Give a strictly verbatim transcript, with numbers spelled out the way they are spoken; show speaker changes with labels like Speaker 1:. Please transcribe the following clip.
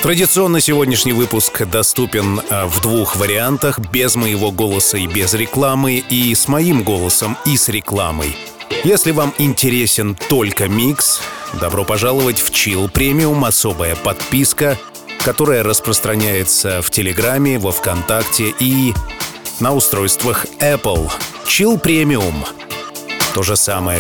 Speaker 1: Традиционно сегодняшний выпуск доступен в двух вариантах: без моего голоса и без рекламы, и с моим голосом и с рекламой. Если вам интересен только микс, добро пожаловать в Chill Premium, особая подписка, которая распространяется в Телеграме, во Вконтакте и на устройствах Apple. Chill Premium. То же самое,